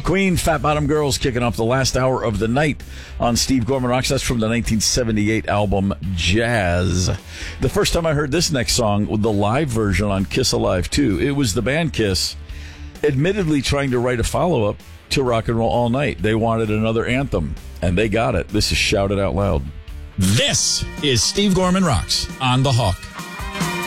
Queen, Fat Bottom Girls, kicking off the last hour of the night on Steve Gorman Rocks. That's from the 1978 album Jazz. The first time I heard this next song, the live version on Kiss Alive 2, it was the band Kiss, admittedly trying to write a follow-up to Rock and Roll All Night. They wanted another anthem, and they got it. This is Shout It Out Loud. This is Steve Gorman Rocks on The Hawk.